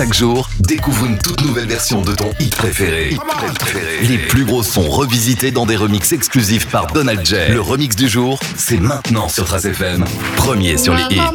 Chaque jour, découvre une toute nouvelle version de ton hit préféré. Les plus gros sons revisités dans des remixes exclusifs par Donald J. Le remix du jour, c'est maintenant sur Trace FM. Premier sur les hits.